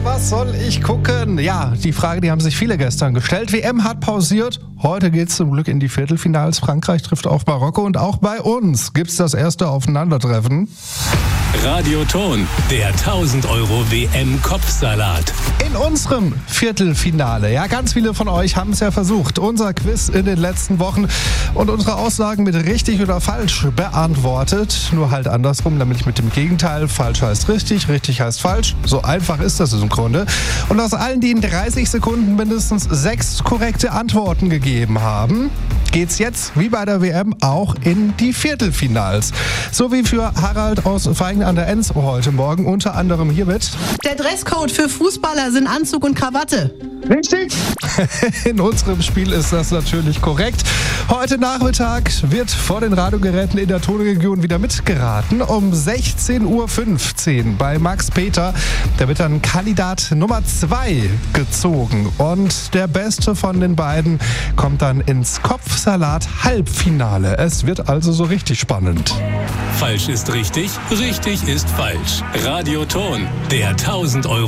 Was soll ich gucken? Ja, die Frage, die haben sich viele gestern gestellt. WM hat pausiert. Heute geht's zum Glück in die Viertelfinals. Frankreich trifft auf Marokko und auch bei uns gibt's das erste Aufeinandertreffen. Radioton, der 1000 Euro WM-Kopfsalat. In unserem Viertelfinale. Ja, ganz viele von euch haben es ja versucht. Unser Quiz in den letzten Wochen und unsere Aussagen mit richtig oder falsch beantwortet. Nur halt andersrum, nämlich mit dem Gegenteil. Falsch heißt richtig, richtig heißt falsch. So einfach ist das im Grunde. Und aus allen, die in 30 Sekunden mindestens 6 korrekte Antworten gegeben haben, geht's jetzt, wie bei der WM, auch in die Viertelfinals. So wie für Harald aus Vaihingen an der Enz heute Morgen, unter anderem hiermit. Der Dresscode für Fußballer sind Anzug und Krawatte. Richtig. In unserem Spiel ist das natürlich korrekt. Heute Nachmittag wird vor den Radiogeräten in der Tonregion wieder mitgeraten. Um 16.15 Uhr bei Max Peter. Da wird dann Kandidat Nummer 2 gezogen. Und der Beste von den beiden kommt dann ins Kopfsalat-Halbfinale. Es wird also so richtig spannend. Falsch ist richtig, richtig ist falsch. Radioton, der 1000 Euro